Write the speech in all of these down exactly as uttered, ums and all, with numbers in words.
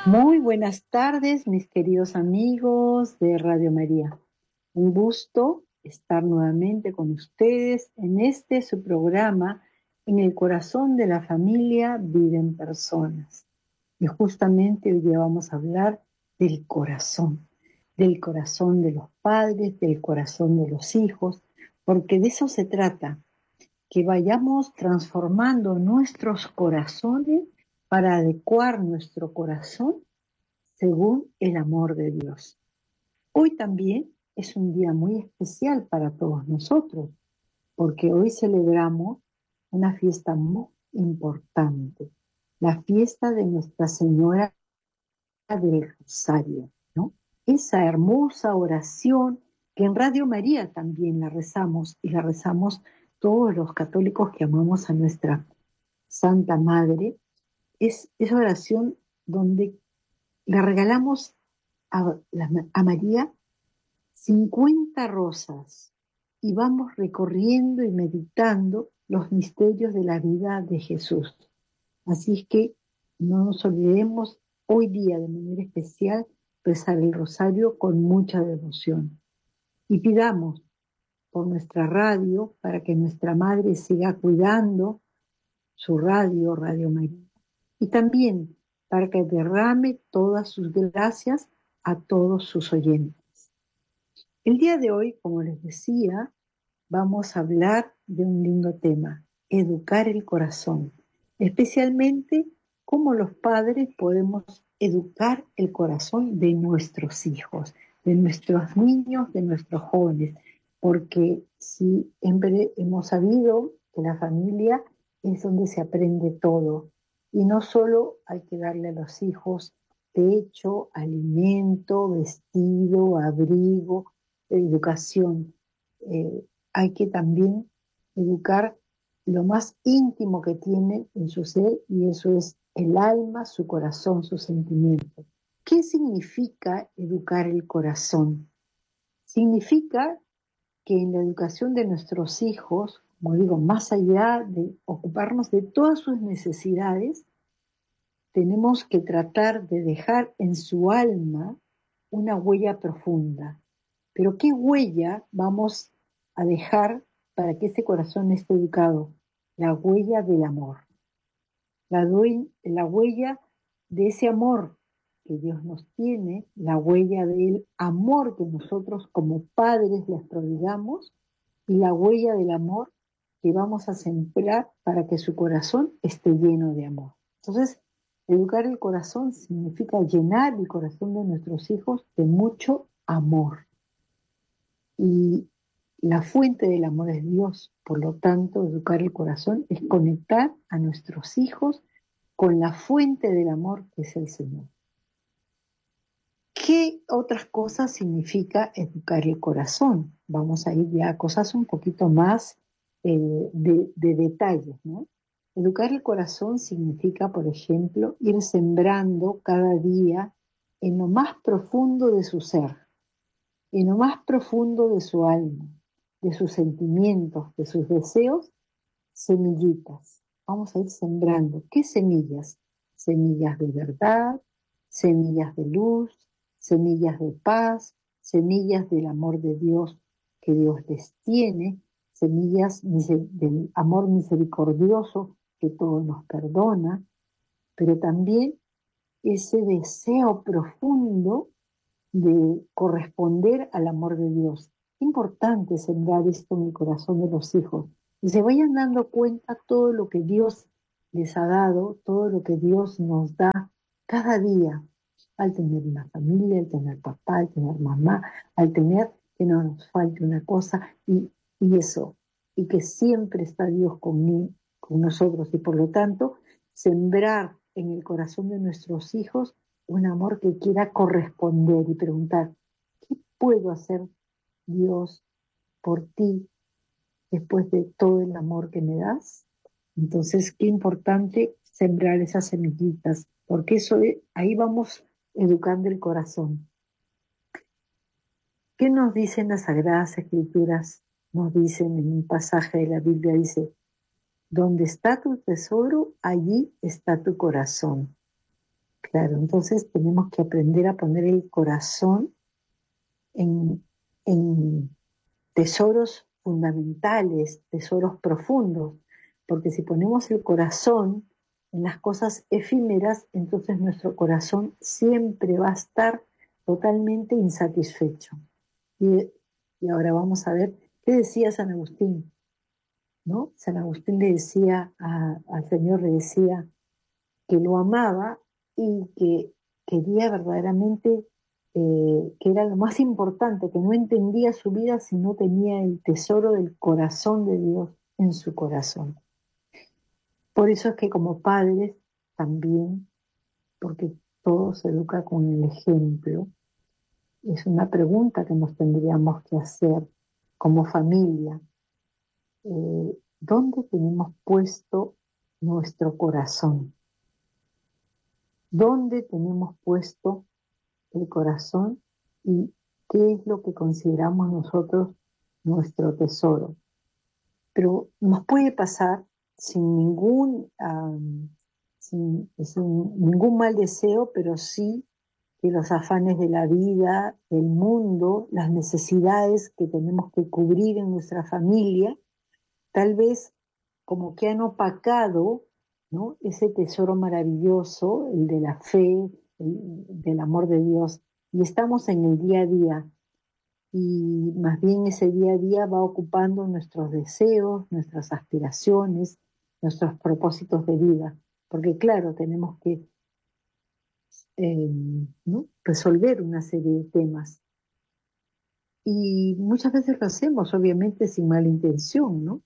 Muy buenas tardes, mis queridos amigos de Radio María. Un gusto estar nuevamente con ustedes en este su programa, En el corazón de la familia viven personas. Y justamente hoy día vamos a hablar del corazón, del corazón de los padres, del corazón de los hijos, porque de eso se trata, que vayamos transformando nuestros corazones para adecuar nuestro corazón según el amor de Dios. Hoy también es un día muy especial para todos nosotros, porque hoy celebramos una fiesta muy importante, la fiesta de Nuestra Señora del Rosario, ¿no? Esa hermosa oración que en Radio María también la rezamos, y la rezamos todos los católicos que amamos a nuestra Santa Madre, es esa oración donde le regalamos a, a María cincuenta rosas y vamos recorriendo y meditando los misterios de la vida de Jesús. Así es que no nos olvidemos hoy día de manera especial rezar el rosario con mucha devoción. Y pidamos por nuestra radio para que nuestra Madre siga cuidando su radio, Radio María, y también para que derrame todas sus gracias a todos sus oyentes. El día de hoy, como les decía, vamos a hablar de un lindo tema, educar el corazón, especialmente cómo los padres podemos educar el corazón de nuestros hijos, de nuestros niños, de nuestros jóvenes, porque si siempre hemos sabido que la familia es donde se aprende todo, y no solo hay que darle a los hijos techo, alimento, vestido, abrigo, educación. Eh, hay que también educar lo más íntimo que tiene en su ser, y eso es el alma, su corazón, sus sentimientos. ¿Qué significa educar el corazón? Significa que en la educación de nuestros hijos, como digo, más allá de ocuparnos de todas sus necesidades, tenemos que tratar de dejar en su alma una huella profunda. Pero ¿qué huella vamos a dejar para que ese corazón esté educado? La huella del amor, la, la huella de ese amor que Dios nos tiene, la huella del amor que nosotros como padres les prodigamos, y la huella del amor que vamos a sembrar para que su corazón esté lleno de amor. Entonces, educar el corazón significa llenar el corazón de nuestros hijos de mucho amor. Y la fuente del amor es Dios. Por lo tanto, educar el corazón es conectar a nuestros hijos con la fuente del amor que es el Señor. ¿Qué otras cosas significa educar el corazón? Vamos a ir ya a cosas un poquito más eh, de, de detalles, ¿no? Educar el corazón significa, por ejemplo, ir sembrando cada día en lo más profundo de su ser, en lo más profundo de su alma, de sus sentimientos, de sus deseos, semillitas. Vamos a ir sembrando. ¿Qué semillas? Semillas de verdad, semillas de luz, semillas de paz, semillas del amor de Dios que Dios les tiene, semillas del amor misericordioso que todo nos perdona, pero también ese deseo profundo de corresponder al amor de Dios. Es importante sembrar esto en el corazón de los hijos y se vayan dando cuenta todo lo que Dios les ha dado, todo lo que Dios nos da cada día, al tener una familia, al tener papá, al tener mamá, al tener que no nos falte una cosa, y, y eso, y que siempre está Dios conmigo, con nosotros, y por lo tanto sembrar en el corazón de nuestros hijos un amor que quiera corresponder y preguntar, ¿qué puedo hacer, Dios, por ti después de todo el amor que me das? Entonces, qué importante sembrar esas semillitas, porque eso es, ahí vamos educando el corazón. ¿Qué nos dicen las Sagradas Escrituras? Nos dicen en un pasaje de la Biblia, dice, donde está tu tesoro, allí está tu corazón. Claro, entonces tenemos que aprender a poner el corazón en, en tesoros fundamentales, tesoros profundos, porque si ponemos el corazón en las cosas efímeras, entonces nuestro corazón siempre va a estar totalmente insatisfecho. Y, y ahora vamos a ver qué decía San Agustín, ¿no? San Agustín le decía a- al Señor, le decía que lo amaba y que quería verdaderamente, eh, que era lo más importante, que no entendía su vida si no tenía el tesoro del corazón de Dios en su corazón. Por eso es que como padres también, porque todo se educa con el ejemplo, es una pregunta que nos tendríamos que hacer como familia. Eh, ¿Dónde tenemos puesto nuestro corazón? ¿Dónde tenemos puesto el corazón y qué es lo que consideramos nosotros nuestro tesoro? Pero nos puede pasar sin ningún, um, sin, sin ningún mal deseo, pero sí que los afanes de la vida, del mundo, las necesidades que tenemos que cubrir en nuestra familia, tal vez como que han opacado, ¿no?, ese tesoro maravilloso, el de la fe, el, del amor de Dios. Y estamos en el día a día, y más bien ese día a día va ocupando nuestros deseos, nuestras aspiraciones, nuestros propósitos de vida. Porque claro, tenemos que eh, ¿no?, resolver una serie de temas. Y muchas veces lo hacemos, obviamente, sin mala intención, ¿no?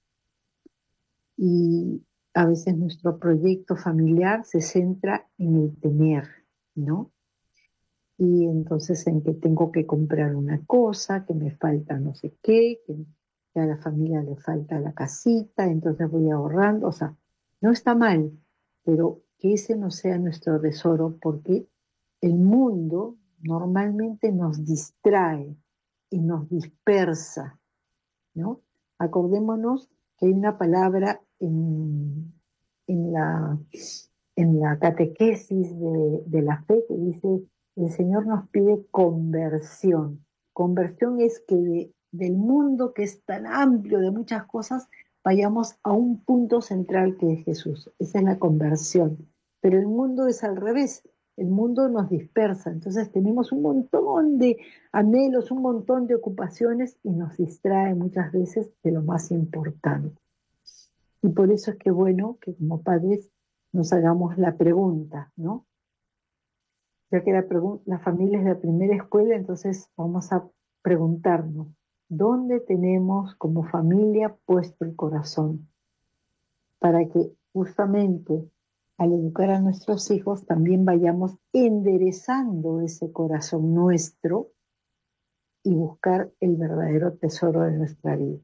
Y a veces nuestro proyecto familiar se centra en el tener, ¿no? Y entonces en que tengo que comprar una cosa, que me falta no sé qué, que, que a la familia le falta la casita, entonces voy ahorrando. O sea, no está mal, pero que ese no sea nuestro tesoro, porque el mundo normalmente nos distrae y nos dispersa, ¿no? Acordémonos que hay una palabra en, en la, en la catequesis de, de la fe que dice: el Señor nos pide conversión. Conversión es que de, del mundo que es tan amplio de muchas cosas, vayamos a un punto central que es Jesús. Esa es la conversión. Pero el mundo es al revés. El mundo nos dispersa. Entonces tenemos un montón de anhelos, un montón de ocupaciones y nos distrae muchas veces de lo más importante. Y por eso es que bueno que como padres nos hagamos la pregunta, ¿no? Ya que la, pregun- la familia es la primera escuela, entonces vamos a preguntarnos, ¿dónde tenemos como familia puesto el corazón? Para que justamente al educar a nuestros hijos también vayamos enderezando ese corazón nuestro y buscar el verdadero tesoro de nuestra vida.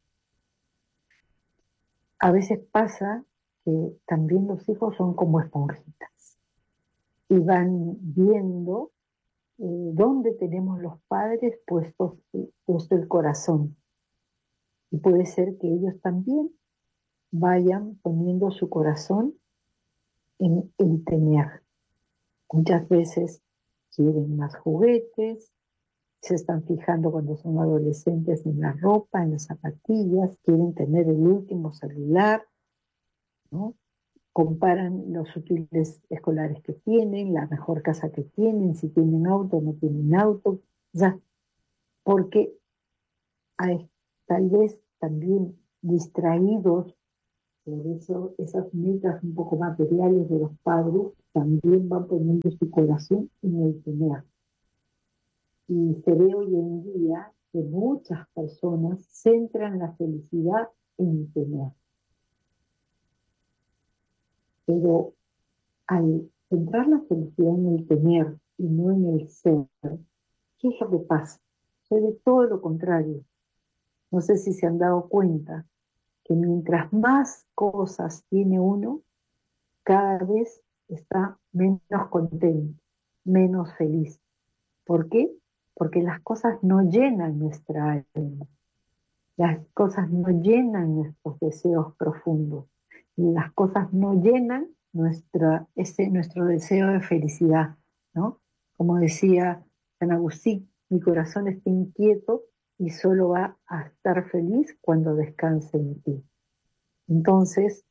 A veces pasa que también los hijos son como esponjitas y van viendo eh, dónde tenemos los padres puestos, puesto el corazón. Y puede ser que ellos también vayan poniendo su corazón en el tener. Muchas veces quieren más juguetes, se están fijando cuando son adolescentes en la ropa, en las zapatillas, quieren tener el último celular, ¿no? Comparan los útiles escolares que tienen, la mejor casa que tienen, si tienen auto o no tienen auto, ya, porque hay, tal vez también distraídos por eso, esas metas un poco materiales de los padres, también van poniendo su corazón en el tener. Y se ve hoy en día que muchas personas centran la felicidad en tener. Pero al centrar la felicidad en el tener y no en el ser, ¿qué es lo que pasa? Sucede todo lo contrario. No sé si se han dado cuenta que mientras más cosas tiene uno, cada vez está menos contento, menos feliz. ¿Por qué? Porque las cosas no llenan nuestra alma. Las cosas no llenan nuestros deseos profundos. Y las cosas no llenan nuestra, ese, nuestro deseo de felicidad. ¿no? Como decía San Agustín, mi corazón está inquieto y solo va a estar feliz cuando descanse en ti. Entonces,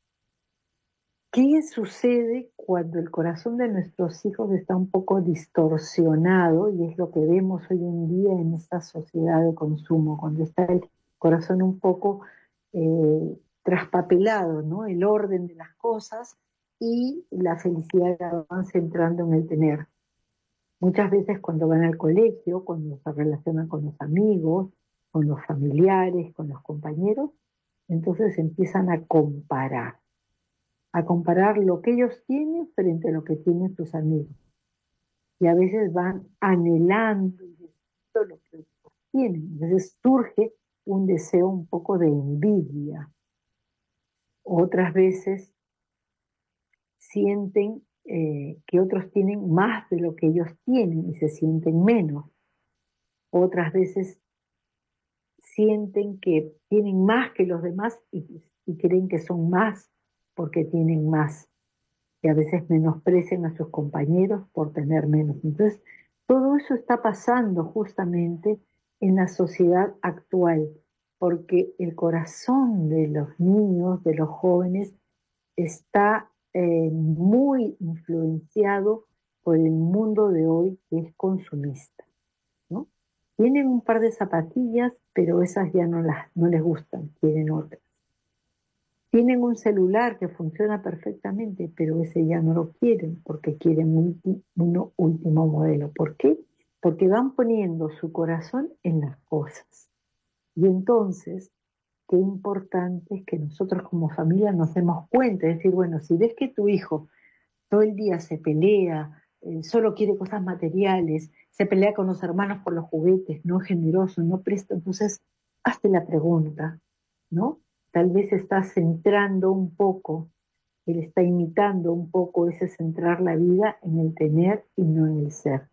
¿qué sucede cuando el corazón de nuestros hijos está un poco distorsionado? Y es lo que vemos hoy en día en esta sociedad de consumo, cuando está el corazón un poco eh, traspapelado, ¿no? El orden de las cosas y la felicidad la van centrando en el tener. Muchas veces cuando van al colegio, cuando se relacionan con los amigos, con los familiares, con los compañeros, entonces empiezan a comparar a comparar lo que ellos tienen frente a lo que tienen sus amigos. Y a veces van anhelando y deseando lo que otros tienen. A veces surge un deseo un poco de envidia. Otras veces sienten eh, que otros tienen más de lo que ellos tienen y se sienten menos. Otras veces sienten que tienen más que los demás y, y creen que son más porque tienen más. Que a veces menosprecian a sus compañeros por tener menos. Entonces, todo eso está pasando justamente en la sociedad actual, porque el corazón de los niños, de los jóvenes, está eh, muy influenciado por el mundo de hoy que es consumista, ¿no? Tienen un par de zapatillas, pero esas ya no, las, no les gustan, quieren otras. Tienen un celular que funciona perfectamente, pero ese ya no lo quieren porque quieren un, uno último modelo. ¿Por qué? Porque van poniendo su corazón en las cosas. Y entonces, qué importante es que nosotros como familia nos demos cuenta, es decir, bueno, si ves que tu hijo todo el día se pelea, eh, solo quiere cosas materiales, se pelea con los hermanos por los juguetes, no es generoso, no presta, entonces hazte la pregunta, ¿no? Tal vez está centrando un poco, él está imitando un poco ese centrar la vida en el tener y no en el ser.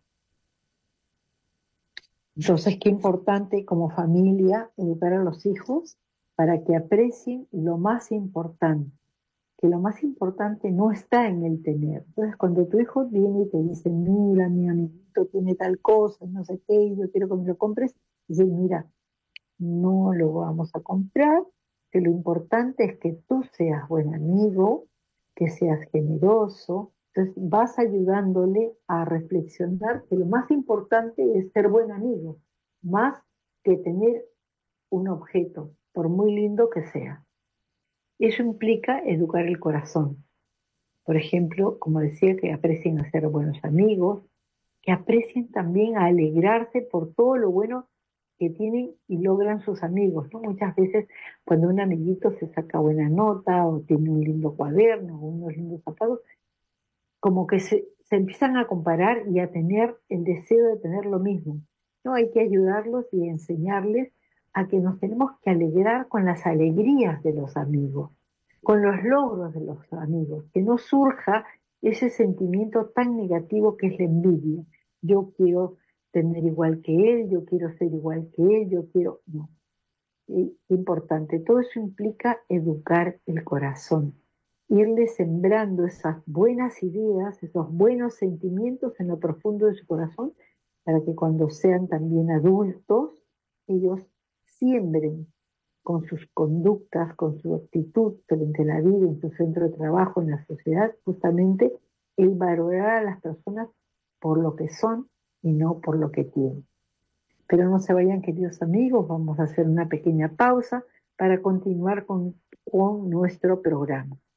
Entonces, qué importante como familia educar a los hijos para que aprecien lo más importante, que lo más importante no está en el tener. Entonces, cuando tu hijo viene y te dice, mira, mi amiguito tiene tal cosa, no sé qué, yo quiero que me lo compres, dices, mira, no lo vamos a comprar, que lo importante es que tú seas buen amigo, que seas generoso. Entonces vas ayudándole a reflexionar que lo más importante es ser buen amigo, más que tener un objeto, por muy lindo que sea. Eso implica educar el corazón. Por ejemplo, como decía, que aprecien a ser buenos amigos, que aprecien también a alegrarse por todo lo bueno que tienen y logran sus amigos, ¿no? Muchas veces cuando un amiguito se saca buena nota o tiene un lindo cuaderno o unos lindos zapatos, como que se, se empiezan a comparar y a tener el deseo de tener lo mismo. No, hay que ayudarlos y enseñarles a que nos tenemos que alegrar con las alegrías de los amigos, con los logros de los amigos, que no surja ese sentimiento tan negativo que es la envidia. Yo quiero tener igual que él, yo quiero ser igual que él, yo quiero... No, es importante. Todo eso implica educar el corazón, irle sembrando esas buenas ideas, esos buenos sentimientos en lo profundo de su corazón, para que cuando sean también adultos, ellos siembren con sus conductas, con su actitud frente a la vida, en su centro de trabajo, en la sociedad, justamente el valorar a las personas por lo que son y no por lo que tienen. Pero no se vayan, queridos amigos, vamos a hacer una pequeña pausa para continuar con, con nuestro programa.